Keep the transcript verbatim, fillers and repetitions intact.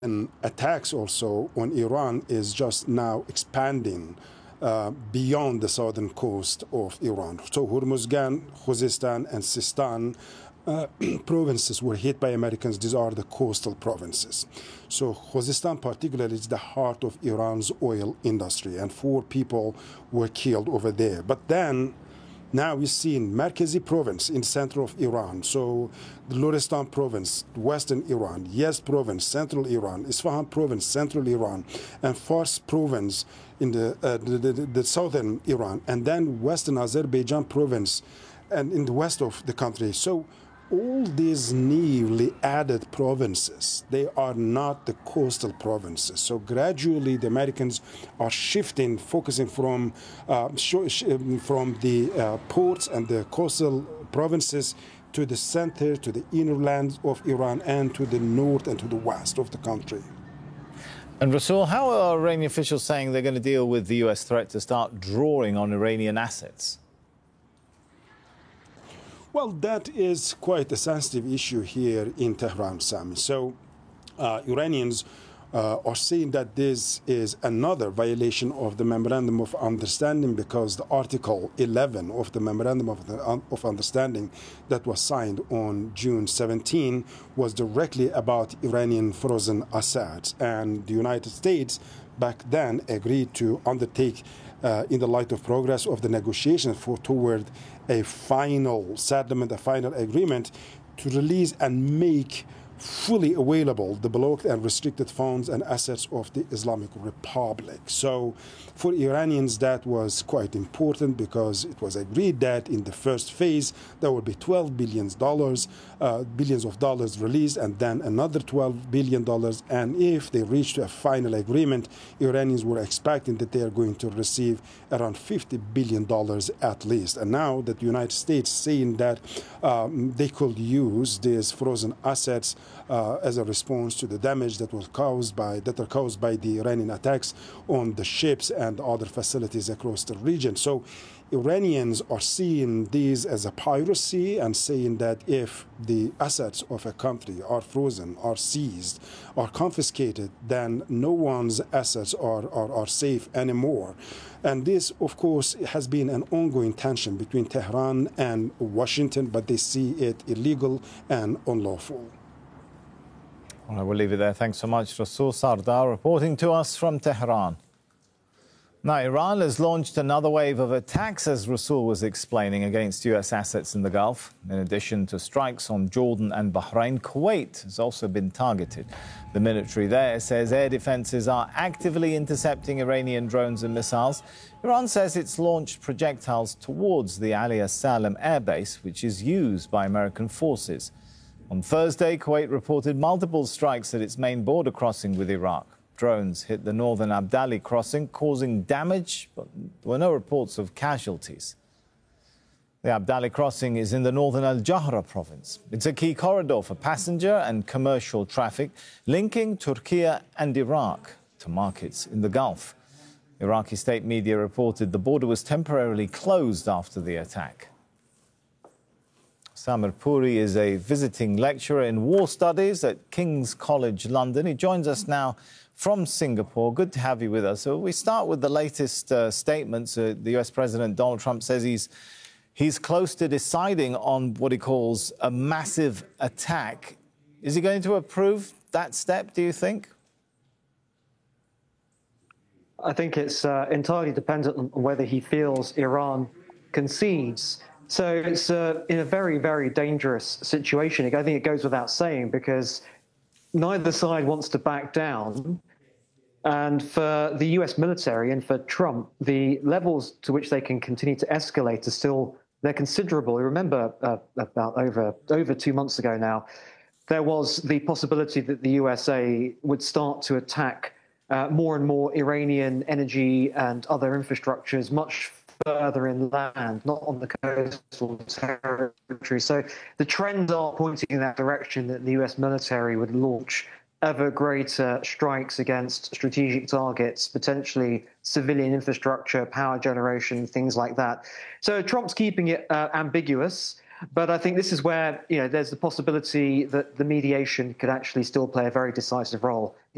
And attacks also on Iran is just now expanding uh, beyond the southern coast of Iran. So Hormuzgan, Khuzestan, and Sistan uh, provinces were hit by Americans. These are the coastal provinces. So Khuzestan particularly is the heart of Iran's oil industry, and four people were killed over there. But then now we see in Markazi province in center of Iran, so the Lorestan province, western Iran, Yazd province, central Iran, Isfahan province, central Iran, and Fars province in the, uh, the, the, the southern Iran, and then western Azerbaijan province and in the west of the country. So all these newly added provinces, they are not the coastal provinces. So gradually the Americans are shifting, focusing from, uh, from the uh, ports and the coastal provinces to the center, to the inner lands of Iran, and to the north and to the west of the country. And Rasool, how are Iranian officials saying they're going to deal with the U S threat to start drawing on Iranian assets? Well, that is quite a sensitive issue here in Tehran, Sami. So uh, Iranians uh, are saying that this is another violation of the Memorandum of Understanding, because the Article eleven of the Memorandum of, the, of Understanding that was signed on June seventeenth was directly about Iranian frozen assets. And the United States back then agreed to undertake Uh, in the light of progress of the negotiations for toward a final settlement, a final agreement, to release and make fully available the blocked and restricted funds and assets of the Islamic Republic. So for Iranians, that was quite important, because it was agreed that in the first phase there would be twelve billion dollars, uh, billions of dollars released, and then another twelve billion dollars. And if they reached a final agreement, Iranians were expecting that they are going to receive around fifty billion dollars at least. And now that the United States saying that um, they could use these frozen assets Uh, as a response to the damage that was caused by that are caused by the Iranian attacks on the ships and other facilities across the region. So Iranians are seeing these as a piracy and saying that if the assets of a country are frozen, are seized, are confiscated, then no one's assets are, are, are safe anymore. And this, of course, has been an ongoing tension between Tehran and Washington, but they see it illegal and unlawful. All right, we'll leave it there. Thanks so much, Rasool Sardar, reporting to us from Tehran. Now, Iran has launched another wave of attacks, as Rasool was explaining, against U S assets in the Gulf. In addition to strikes on Jordan and Bahrain, Kuwait has also been targeted. The military there says air defenses are actively intercepting Iranian drones and missiles. Iran says it's launched projectiles towards the Ali as-Salem airbase, which is used by American forces. On Thursday, Kuwait reported multiple strikes at its main border crossing with Iraq. Drones hit the northern Abdali crossing, causing damage, but there were no reports of casualties. The Abdali crossing is in the northern Al-Jahra province. It's a key corridor for passenger and commercial traffic, linking Turkey and Iraq to markets in the Gulf. Iraqi state media reported the border was temporarily closed after the attack. Samir Puri is a visiting lecturer in war studies at King's College London. He joins us now from Singapore. Good to have you with us. So we start with the latest uh, statements. Uh, the U S President Donald Trump says he's he's close to deciding on what he calls a massive attack. Is he going to approve that step, do you think? I think it's uh, entirely dependent on whether he feels Iran concedes. So it's uh, in a very, very dangerous situation. I think it goes without saying, because neither side wants to back down. And for the U S military and for Trump, the levels to which they can continue to escalate are still, they're considerable. You remember uh, about over, over two months ago now, there was the possibility that the U S A would start to attack uh, more and more Iranian energy and other infrastructures much further inland, not on the coastal territory. So the trends are pointing in that direction, that the U S military would launch ever greater strikes against strategic targets, potentially civilian infrastructure, power generation, things like that. So Trump's keeping it uh, ambiguous, but I think this is where, you know, there's the possibility that the mediation could actually still play a very decisive role